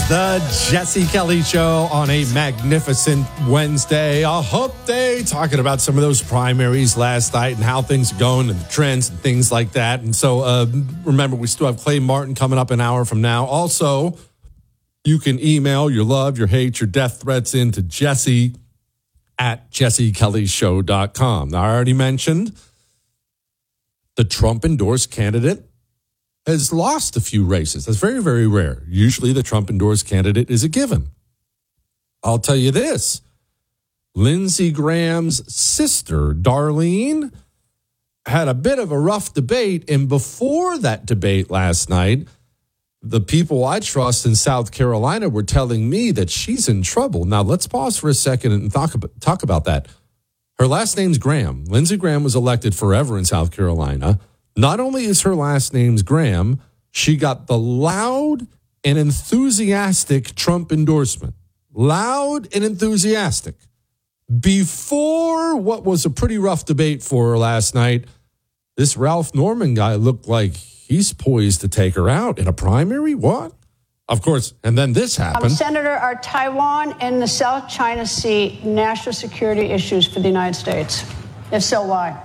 The Jesse Kelly Show on a magnificent Wednesday, a hump day, talking about some of those primaries last night and how things are going and the trends and things like that. And so remember, we still have Clay Martin coming up an hour from now. Also, you can email your love, your hate, your death threats into Jesse at jessekellyshow.com. Now, I already mentioned the Trump-endorsed candidate has lost a few races. That's very, very rare. Usually the Trump-endorsed candidate is a given. I'll tell you this. Lindsey Graham's sister, Darlene, had a bit of a rough debate. And before that debate last night, the people I trust in South Carolina were telling me that she's in trouble. Now, let's pause for a second and talk about that. Her last name's Graham. Lindsey Graham was elected forever in South Carolina. Not only is her last name's Graham, she got the loud and enthusiastic Trump endorsement. Loud and enthusiastic. Before what was a pretty rough debate for her last night, this Ralph Norman guy looked like he's poised to take her out in a primary. What? Of course. And then this happened. Senator, are Taiwan and the South China Sea national security issues for the United States? If so, why?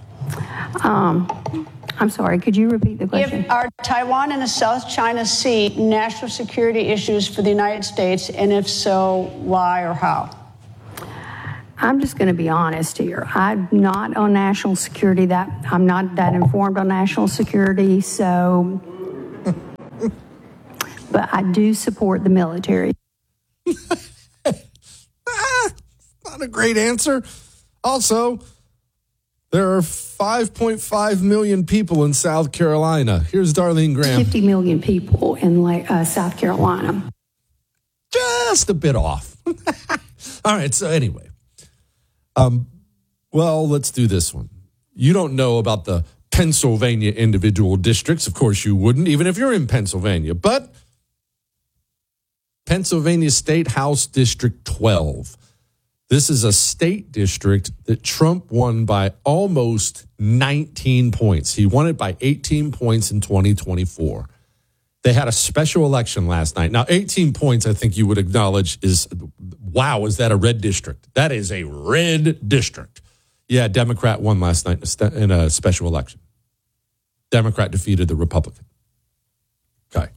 I'm sorry, could you repeat the question? Are Taiwan and the South China Sea national security issues for the United States? And if so, why or how? I'm just going to be honest here. I'm not on national security. I'm not that informed on national security, so... But I do support the military. Not a great answer. Also, there are 5.5 million people in South Carolina. Here's Darlene Graham. 50 million people in South Carolina. Just a bit off. All right, so anyway. Well, let's do this one. You don't know about the Pennsylvania individual districts. Of course you wouldn't, even if you're in Pennsylvania. But Pennsylvania State House District 12. This is a state district that Trump won by almost 19 points. He won it by 18 points in 2024. They had a special election last night. Now, 18 points, I think you would acknowledge is, wow, is that a red district? That is a red district. Yeah, Democrat won last night in a special election. Democrat defeated the Republican. Okay.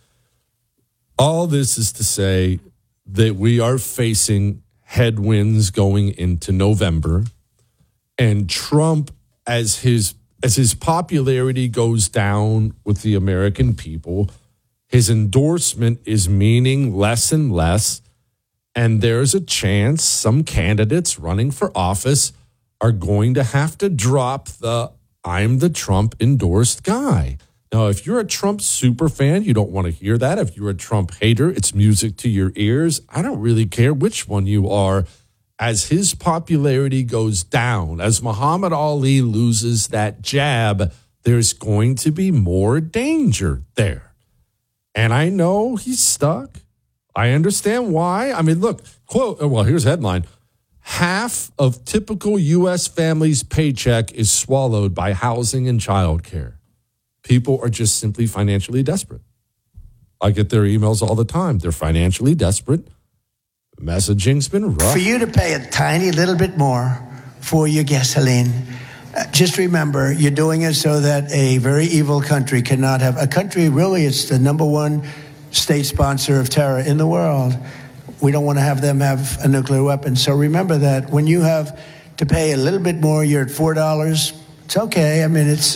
All this is to say that we are facing headwinds going into November, and Trump, as his popularity goes down with the American people, his endorsement is meaning less and less, and there's a chance some candidates running for office are going to have to drop the "I'm the Trump endorsed guy." Now, if you're a Trump super fan, you don't want to hear that. If you're a Trump hater, it's music to your ears. I don't really care which one you are. As his popularity goes down, as Muhammad Ali loses that jab, there's going to be more danger there. And I know he's stuck. I understand why. I mean, look, quote, well, here's a headline. Half of typical U.S. families' paycheck is swallowed by housing and childcare. People are just simply financially desperate. I get their emails all the time. They're financially desperate. Messaging's been rough. For you to pay a tiny little bit more for your gasoline, just remember, you're doing it so that a very evil country cannot have... A country, really, it's the number one state sponsor of terror in the world. We don't want to have them have a nuclear weapon. So remember that when you have to pay a little bit more, you're at $4. It's okay. I mean, it's...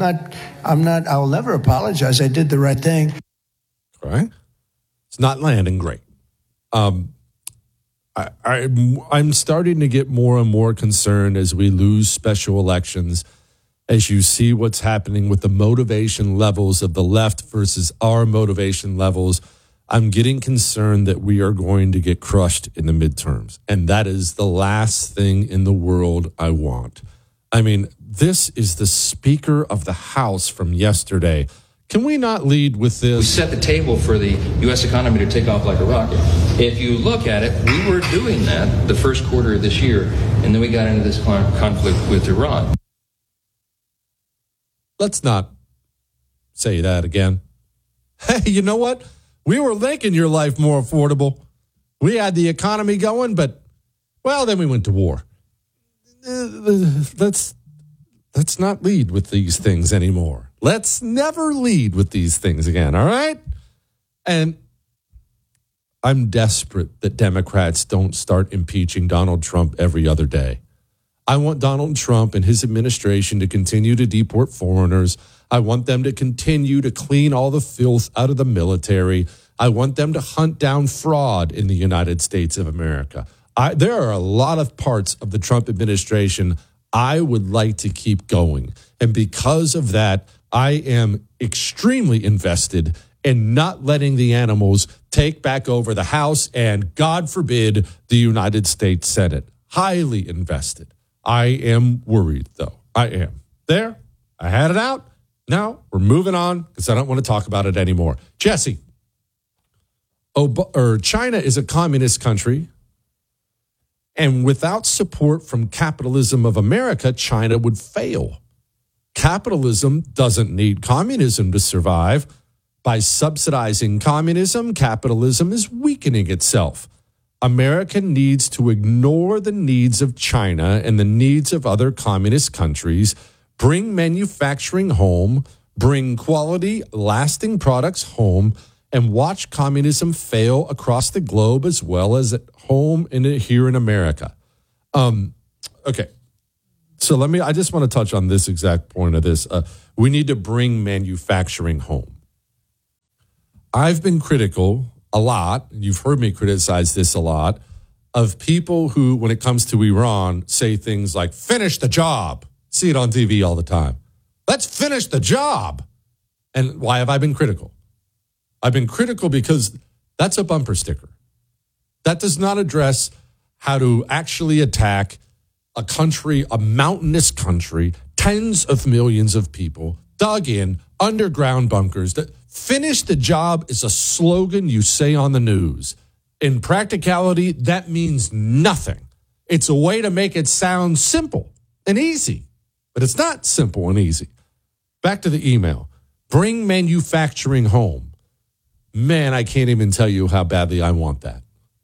I'll never apologize. I did the right thing. All right. It's not landing great. I'm starting to get more and more concerned as we lose special elections, as you see what's happening with the motivation levels of the left versus our motivation levels. I'm getting concerned that we are going to get crushed in the midterms. And that is the last thing in the world I want. I mean, this is the Speaker of the House from yesterday. Can we not lead with this? We set the table for the U.S. economy to take off like a rocket. If you look at it, we were doing that the first quarter of this year, and then we got into this conflict with Iran. Let's not say that again. Hey, you know what? We were making your life more affordable. We had the economy going, but, well, then we went to war. Let's not lead with these things anymore. Let's never lead with these things again, all right? And I'm desperate that Democrats don't start impeaching Donald Trump every other day. I want Donald Trump and his administration to continue to deport foreigners. I want them to continue to clean all the filth out of the military. I want them to hunt down fraud in the United States of America. There are a lot of parts of the Trump administration I would like to keep going. And because of that, I am extremely invested in not letting the animals take back over the House and, God forbid, the United States Senate. Highly invested. I am worried, though. I am. There, I had it out. Now we're moving on because I don't want to talk about it anymore. Jesse, China is a communist country, and without support from capitalism of America, China would fail. Capitalism doesn't need communism to survive. By subsidizing communism, capitalism is weakening itself. America needs to ignore the needs of China and the needs of other communist countries, bring manufacturing home, bring quality, lasting products home, and watch communism fail across the globe as well as at home here in America. Okay. So I just want to touch on this exact point of this. We need to bring manufacturing home. I've been critical a lot, you've heard me criticize this a lot, of people who, when it comes to Iran, say things like, finish the job. See it on TV all the time. Let's finish the job. And why have I been critical? I've been critical because that's a bumper sticker. That does not address how to actually attack a country, a mountainous country, tens of millions of people, dug in, underground bunkers. That finish the job is a slogan you say on the news. In practicality, that means nothing. It's a way to make it sound simple and easy, but it's not simple and easy. Back to the email. Bring manufacturing home. Man, I can't even tell you how badly I want that.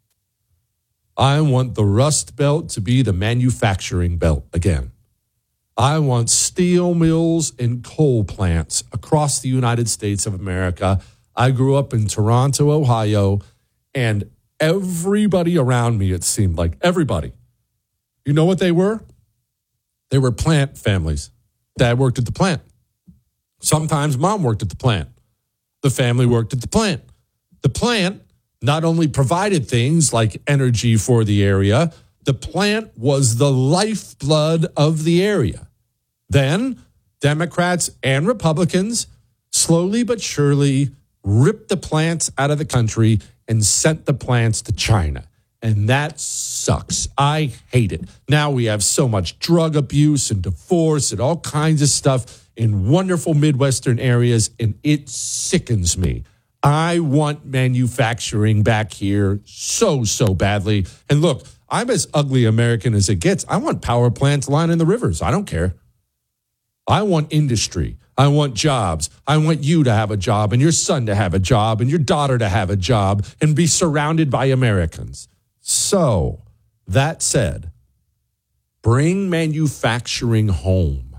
I want the Rust Belt to be the manufacturing belt again. I want steel mills and coal plants across the United States of America. I grew up in Toronto, Ohio, and everybody around me, it seemed like everybody. You know what they were? They were plant families. Dad worked at the plant. Sometimes mom worked at the plant. The family worked at the plant. The plant not only provided things like energy for the area, the plant was the lifeblood of the area. Then Democrats and Republicans slowly but surely ripped the plants out of the country and sent the plants to China. And that sucks. I hate it. Now we have so much drug abuse and divorce and all kinds of stuff in wonderful Midwestern areas, and it sickens me. I want manufacturing back here so badly. And look, I'm as ugly American as it gets. I want power plants lining the rivers. I don't care. I want industry. I want jobs. I want you to have a job and your son to have a job and your daughter to have a job and be surrounded by Americans. So, that said, bring manufacturing home.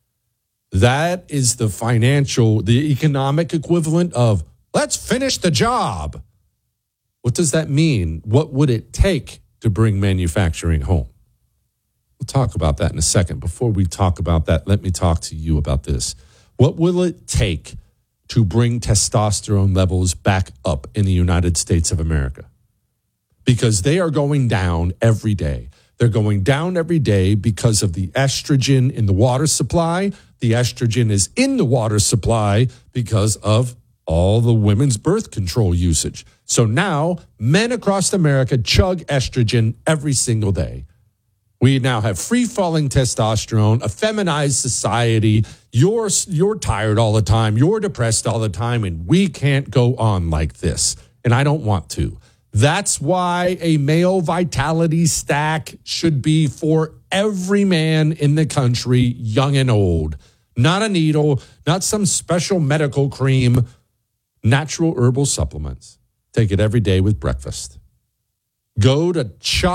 That is the economic equivalent of let's finish the job. What does that mean? What would it take to bring manufacturing home? We'll talk about that in a second. Before we talk about that, let me talk to you about this. What will it take to bring testosterone levels back up in the United States of America? Because they are going down every day. They're going down every day because of the estrogen in the water supply. The estrogen is in the water supply because of all the women's birth control usage. So now men across America chug estrogen every single day. We now have free-falling testosterone, a feminized society. You're tired all the time. You're depressed all the time, and we can't go on like this. And I don't want to. That's why a male vitality stack should be for every man in the country, young and old. Not a needle, not some special medical cream. natural herbal supplements. Take it every day with breakfast. Go to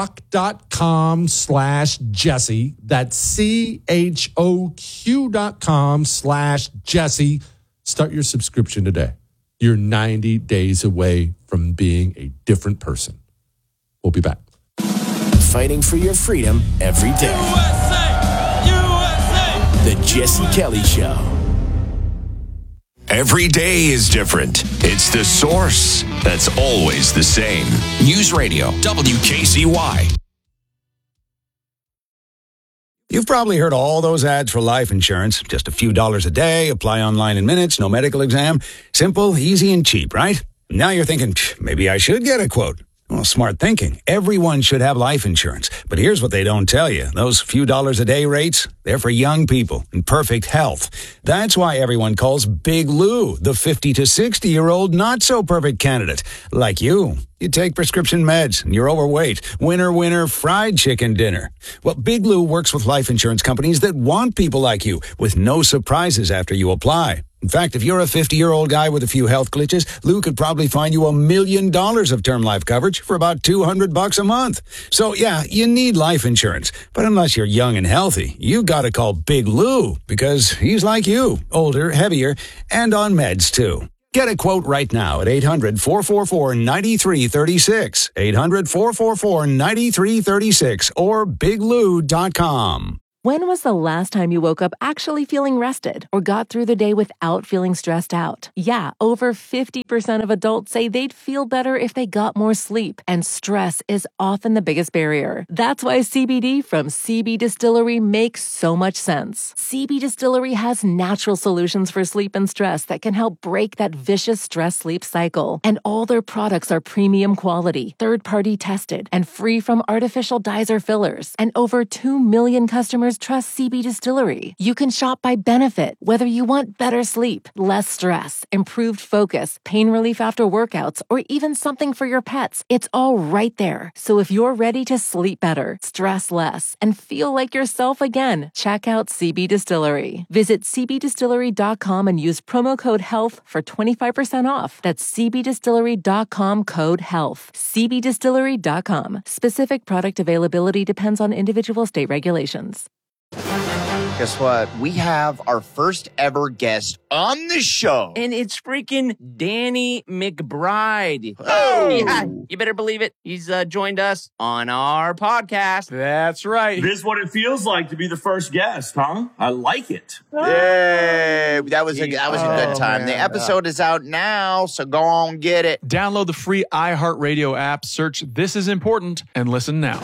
choq.com/Jesse. That's CHOQ.com/Jesse. Start your subscription today. You're 90 days away from being a different person. We'll be back. Fighting for your freedom every day. USA! USA! The Jesse Kelly Show. Every day is different. It's The Source that's always the same. News Radio, WKCY. You've probably heard all those ads for life insurance. Just a few dollars a day, apply online in minutes, no medical exam. Simple, easy, and cheap, right? Now you're thinking, maybe I should get a quote. Well, smart thinking. Everyone should have life insurance. But here's what they don't tell you. Those few dollars a day rates, they're for young people in perfect health. That's why everyone calls Big Lou the 50 to 60-year-old not-so-perfect candidate. Like you. You take prescription meds and you're overweight. Winner, fried chicken dinner. Well, Big Lou works with life insurance companies that want people like you with no surprises after you apply. In fact, if you're a 50-year-old guy with a few health glitches, Lou could probably find you $1 million of term life coverage for about $200 a month. So, yeah, you need life insurance. But unless you're young and healthy, you got to call Big Lou because he's like you, older, heavier, and on meds, too. Get a quote right now at 800-444-9336, 800-444-9336, or biglou.com. When was the last time you woke up actually feeling rested or got through the day without feeling stressed out? Yeah, over 50% of adults say they'd feel better if they got more sleep, and stress is often the biggest barrier. That's why CBD from CB Distillery makes so much sense. CB Distillery has natural solutions for sleep and stress that can help break that vicious stress-sleep cycle. And all their products are premium quality, third-party tested, and free from artificial dyes or fillers. And over 2 million customers trust CB Distillery. You can shop by benefit, whether you want better sleep, less stress, improved focus, pain relief after workouts, or even something for your pets. It's all right there. So if you're ready to sleep better, stress less, and feel like yourself again, check out CB Distillery. Visit cbdistillery.com and use promo code HEALTH for 25% off. That's cbdistillery.com, code HEALTH. cbdistillery.com. Specific product availability depends on individual state regulations. Guess what? We have our first ever guest on the show. And it's freaking Danny McBride. Oh! Yeah, you better believe it. He's joined us on our podcast. That's right. This is what it feels like to be the first guest, huh? I like it. Yay! That was a good time. Man. The episode is out now, so go on get it. Download the free iHeartRadio app, search This Is Important, and listen now.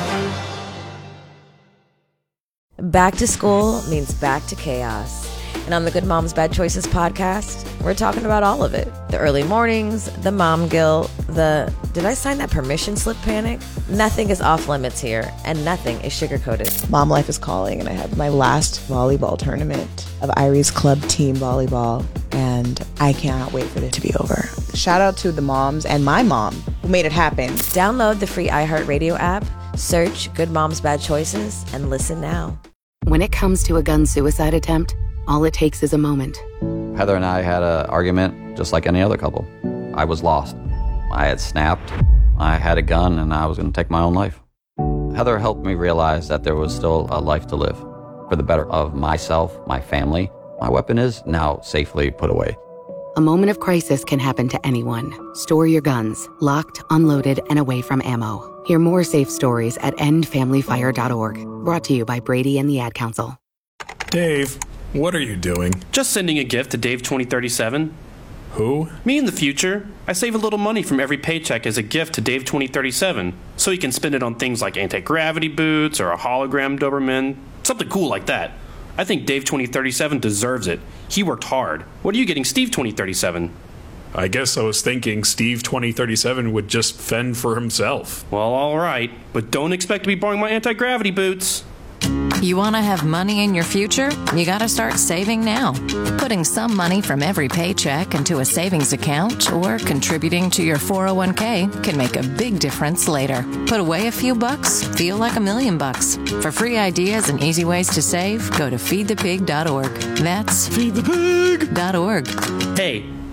Back to school means back to chaos. And on the Good Moms Bad Choices podcast, we're talking about all of it. The early mornings, the mom guilt, the did I sign that permission slip panic? Nothing is off limits here, and nothing is sugar-coated. Mom life is calling, and I have my last volleyball tournament of Irie's club team volleyball, and I cannot wait for it to be over. Shout out to the moms and my mom who made it happen. Download the free iHeartRadio app, search Good Moms Bad Choices, and listen now. When it comes to a gun suicide attempt, all it takes is a moment. Heather and I had an argument just like any other couple. I was lost. I had snapped. I had a gun and I was going to take my own life. Heather helped me realize that there was still a life to live for the better of myself, my family. My weapon is now safely put away. A moment of crisis can happen to anyone. Store your guns, locked, unloaded, and away from ammo. Hear more safe stories at endfamilyfire.org. Brought to you by Brady and the Ad Council. Dave, what are you doing? Just sending a gift to Dave 2037. Who? Me in the future. I save a little money from every paycheck as a gift to Dave 2037, so he can spend it on things like anti-gravity boots or a hologram Doberman, something cool like that. I think Dave 2037 deserves it. He worked hard. What are you getting Steve 2037? I guess I was thinking Steve 2037 would just fend for himself. Well, all right, but don't expect to be borrowing my anti-gravity boots. You want to have money in your future? You got to start saving now. Putting some money from every paycheck into a savings account or contributing to your 401k can make a big difference later. Put away a few bucks, feel like $1 million. For free ideas and easy ways to save, go to feedthepig.org. That's feedthepig.org. Hey,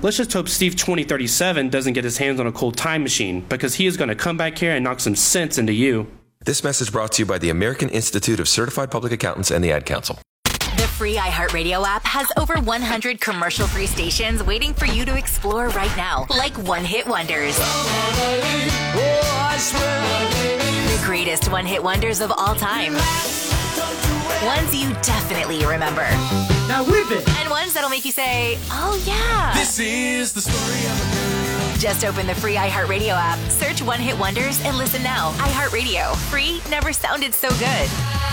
Let's just hope Steve 2037 doesn't get his hands on a cold time machine, because he is going to come back here and knock some sense into you. This message brought to you by the American Institute of Certified Public Accountants and the Ad Council. The free iHeartRadio app has over 100 commercial-free stations waiting for you to explore right now, like one-hit wonders. The greatest one-hit wonders of all time. Ones you definitely remember. Now whip it! And ones that'll make you say, oh yeah. This is the story of a girl. Just open the free iHeartRadio app, search One Hit Wonders, and listen now. iHeartRadio. Free never sounded so good.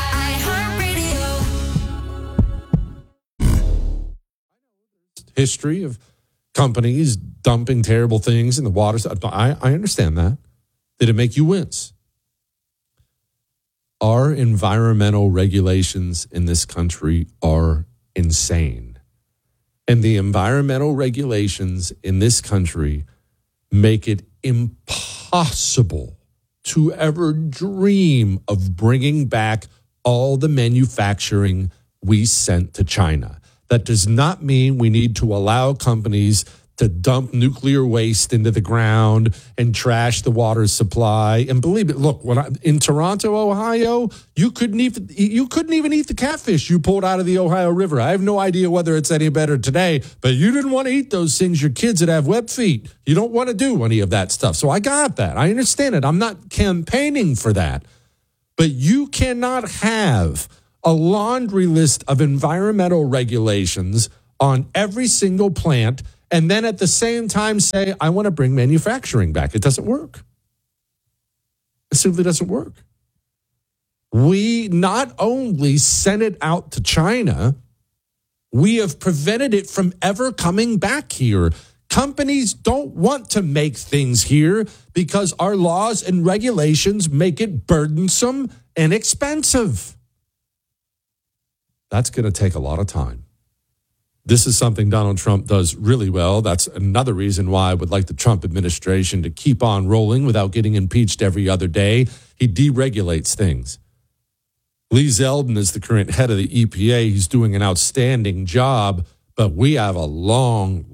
History of companies dumping terrible things in the waters. I understand that. Did it make you wince? Our environmental regulations in this country are insane. And the environmental regulations in this country make it impossible to ever dream of bringing back all the manufacturing we sent to China. That does not mean we need to allow companies to dump nuclear waste into the ground and trash the water supply. And believe it, look, in Toronto, Ohio, you couldn't even eat the catfish you pulled out of the Ohio River. I have no idea whether it's any better today, but you didn't want to eat those things. Your kids that have web feet, you don't want to do any of that stuff. So I got that. I understand it. I'm not campaigning for that. But you cannot have a laundry list of environmental regulations on every single plant and then at the same time say, I want to bring manufacturing back. It doesn't work. It simply doesn't work. We not only sent it out to China, we have prevented it from ever coming back here. Companies don't want to make things here because our laws and regulations make it burdensome and expensive. That's going to take a lot of time. This is something Donald Trump does really well. That's another reason why I would like the Trump administration to keep on rolling without getting impeached every other day. He deregulates things. Lee Zeldin is the current head of the EPA. He's doing an outstanding job, but we have a long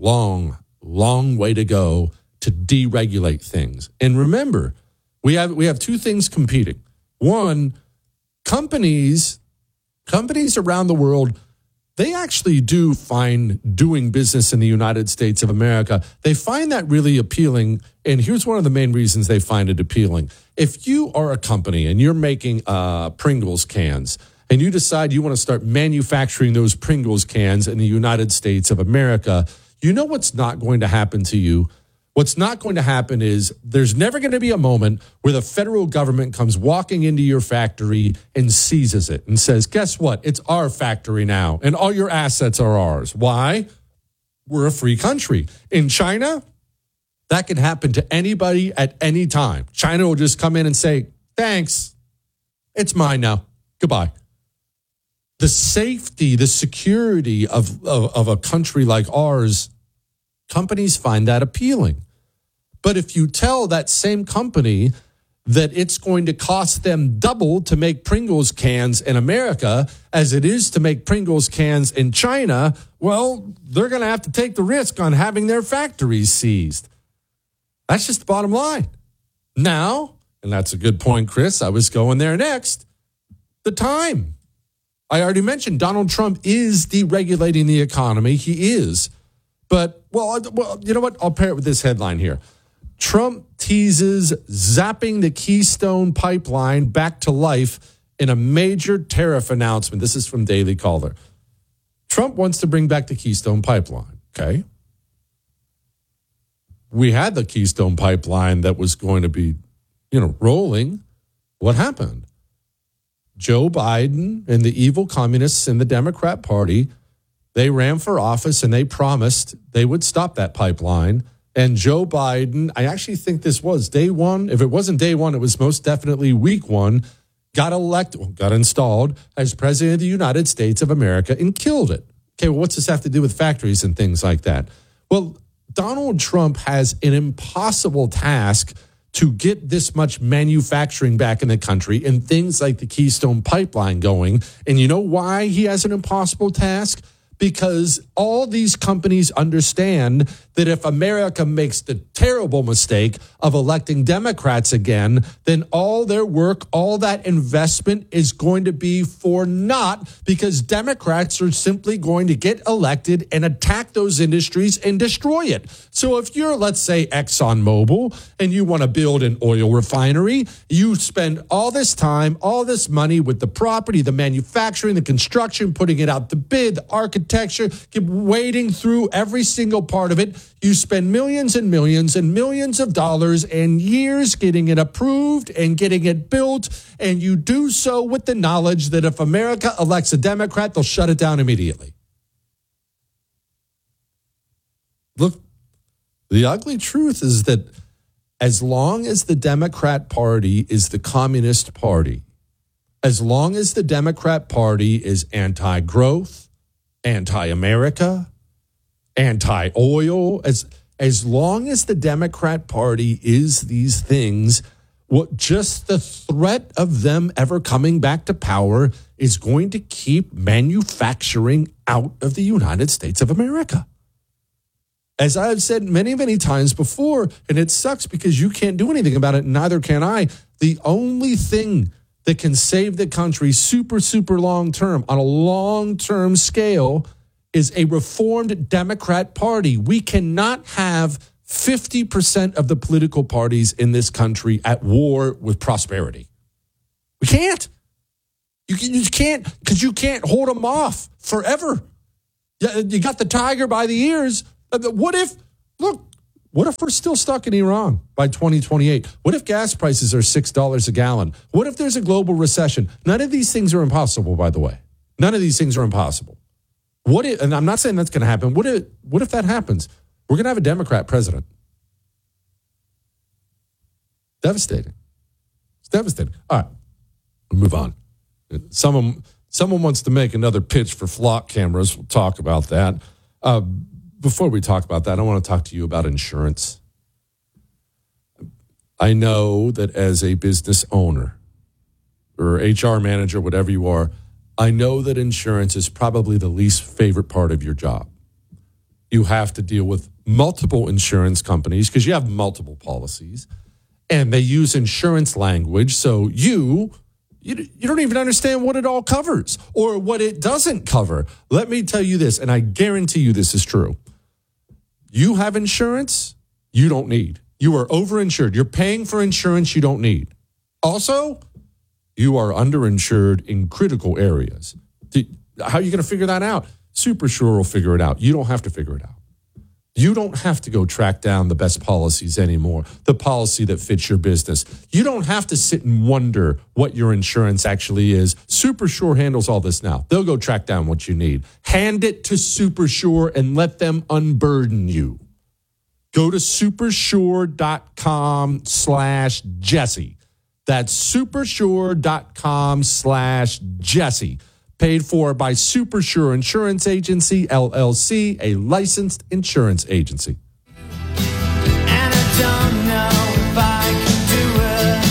way to go to deregulate things. And remember, we have two things competing. One, companies around the world, they actually do find doing business in the United States of America, they find that really appealing. And here's one of the main reasons they find it appealing. If you are a company and you're making Pringles cans and you decide you want to start manufacturing those Pringles cans in the United States of America, you know what's not going to happen to you? What's not going to happen is there's never going to be a moment where the federal government comes walking into your factory and seizes it and says, guess what? It's our factory now, and all your assets are ours. Why? We're a free country. In China, that can happen to anybody at any time. China will just come in and say, thanks, it's mine now. Goodbye. The safety, the security of a country like ours, companies find that appealing. But if you tell that same company that it's going to cost them double to make Pringles cans in America as it is to make Pringles cans in China, well, they're going to have to take the risk on having their factories seized. That's just the bottom line. Now, and that's a good point, Chris, I was going there next, the time. I already mentioned Donald Trump is deregulating the economy. He is. But, well, you know what? I'll pair it with this headline here. Trump teases zapping the Keystone Pipeline back to life in a major tariff announcement. This is from Daily Caller. Trump wants to bring back the Keystone Pipeline, okay? We had the Keystone Pipeline that was going to be, rolling. What happened? Joe Biden and the evil communists in the Democrat Party, they ran for office and they promised they would stop that pipeline. And Joe Biden, I actually think this was day one. If it wasn't day one, it was most definitely week one, got installed as president of the United States of America and killed it. Okay, well, what's this have to do with factories and things like that? Well, Donald Trump has an impossible task to get this much manufacturing back in the country and things like the Keystone Pipeline going. And you know why he has an impossible task? because all these companies understand that if America makes the terrible mistake of electing Democrats again, then all their work, all that investment is going to be for naught, because Democrats are simply going to get elected and attack those industries and destroy it. So if you're, let's say, ExxonMobil, and you want to build an oil refinery, you spend all this time, all this money with the property, the manufacturing, the construction, putting it out to bid, the architecture, keep wading through every single part of it. You spend millions and millions and millions of dollars and years getting it approved and getting it built, and you do so with the knowledge that if America elects a Democrat, they'll shut it down immediately. Look, the ugly truth is that as long as the Democrat Party is the Communist Party, as long as the Democrat Party is anti-growth, anti-America, anti-oil, as long as the Democrat Party is these things, just the threat of them ever coming back to power is going to keep manufacturing out of the United States of America. As I've said many, many times before, and it sucks because you can't do anything about it, and neither can I, the only thing that can save the country super, super long term, on a long-term scale, is a reformed Democrat Party. We cannot have 50% of the political parties in this country at war with prosperity. We can't. You can't, because you can't hold them off forever. You got the tiger by the ears. What if we're still stuck in Iran by 2028? What if gas prices are $6 a gallon? What if there's a global recession? None of these things are impossible, by the way. None of these things are impossible. What if, and I'm not saying that's going to happen. What if that happens? We're going to have a Democrat president. Devastating. It's devastating. All right, we'll move on. Someone wants to make another pitch for flock cameras. We'll talk about that. Before we talk about that, I want to talk to you about insurance. I know that as a business owner or HR manager, whatever you are, I know that insurance is probably the least favorite part of your job. You have to deal with multiple insurance companies because you have multiple policies, and they use insurance language, so you don't even understand what it all covers or what it doesn't cover. Let me tell you this, and I guarantee you this is true. You have insurance you don't need. You are overinsured. You're paying for insurance you don't need. Also, you are underinsured in critical areas. How are you going to figure that out? SuperSure will figure it out. You don't have to figure it out. You don't have to go track down the best policies anymore, the policy that fits your business. You don't have to sit and wonder what your insurance actually is. SuperSure handles all this now. They'll go track down what you need. Hand it to SuperSure and let them unburden you. Go to supersure.com/Jesse. That's supersure.com/Jesse. Paid for by SuperSure Insurance Agency, LLC, a licensed insurance agency. And I don't know if I can do it.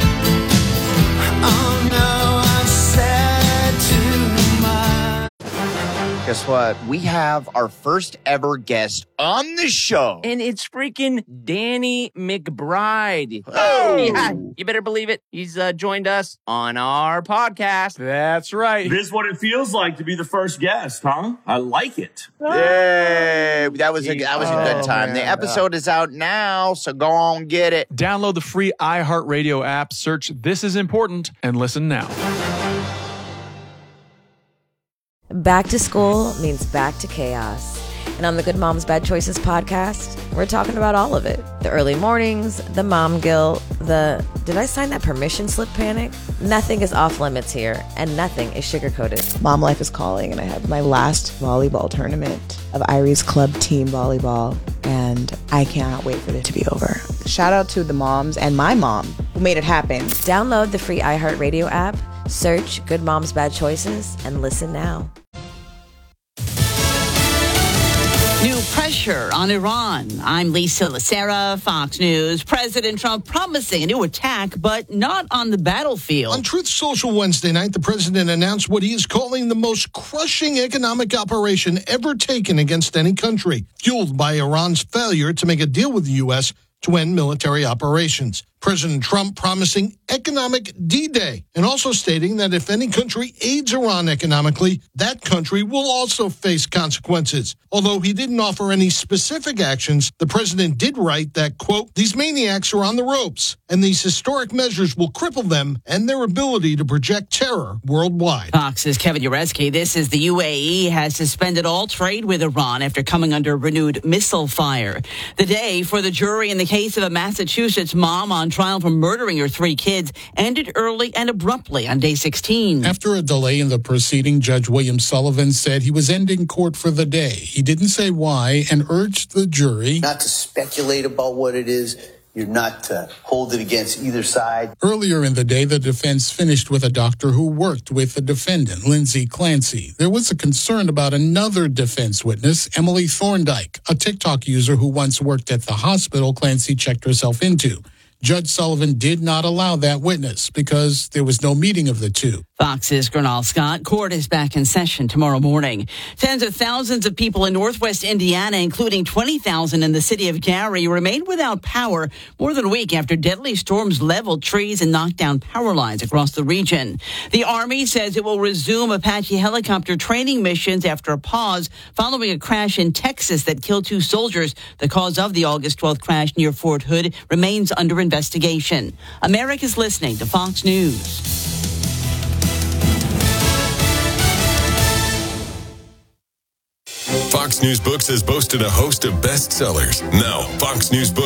Oh no, I've said too much. Guess what? We have our first ever guest on the show. And it's freaking Danny McBride. Oh! Yeah, you better believe it. He's joined us on our podcast. That's right. This is what it feels like to be the first guest, huh? I like it. Yay! That was a good time. man. The episode is out now, so go on get it. Download the free iHeartRadio app, search This Is Important, and listen now. Back to school means back to chaos. And on the Good Moms Bad Choices podcast, we're talking about all of it. The early mornings, the mom guilt, the did I sign that permission slip panic? Nothing is off limits here, and nothing is sugar-coated. Mom life is calling, and I have my last volleyball tournament of Iris Club Team Volleyball, and I cannot wait for it to be over. Shout out to the moms and my mom who made it happen. Download the free iHeartRadio app, search Good Moms Bad Choices, and listen now. New price pressure on Iran. I'm Lisa Lacera, Fox News. President Trump promising a new attack, but not on the battlefield. On Truth Social Wednesday night, the president announced what he is calling the most crushing economic operation ever taken against any country, fueled by Iran's failure to make a deal with the U.S. to end military operations. President Trump promising economic D-Day and also stating that if any country aids Iran economically, that country will also face consequences. Although he didn't offer any specific actions, the president did write that, quote, these maniacs are on the ropes, and these historic measures will cripple them and their ability to project terror worldwide. Fox's Kevin Uretsky. This is the UAE has suspended all trade with Iran after coming under renewed missile fire. The day for the jury in the case of a Massachusetts mom on trial for murdering her 3 kids ended early and abruptly on day 16. After a delay in the proceeding, Judge William Sullivan said he was ending court for the day. He didn't say why and urged the jury not to speculate about what it is. You're not to hold it against either side. Earlier in the day, the defense finished with a doctor who worked with the defendant, Lindsay Clancy. There was a concern about another defense witness, Emily Thorndike, a TikTok user who once worked at the hospital Clancy checked herself into. Judge Sullivan did not allow that witness because there was no meeting of the two. Fox's Gernal Scott. Court is back in session tomorrow morning. Tens of thousands of people in northwest Indiana, including 20,000 in the city of Gary, remained without power more than a week after deadly storms leveled trees and knocked down power lines across the region. The Army says it will resume Apache helicopter training missions after a pause following a crash in Texas that killed 2 soldiers. The cause of the August 12th crash near Fort Hood remains under investigation. America's listening to Fox News. Fox News Books has boasted a host of bestsellers. Now, Fox News Books